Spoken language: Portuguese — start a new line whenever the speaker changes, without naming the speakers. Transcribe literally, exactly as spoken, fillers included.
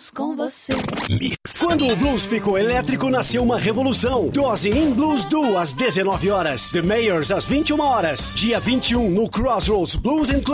blues com você.
Quando o blues ficou elétrico, nasceu uma revolução. Dose in Blues Duo às dezenove horas. The Mayors às vinte e uma horas. Dia vinte e um no Crossroads Blues and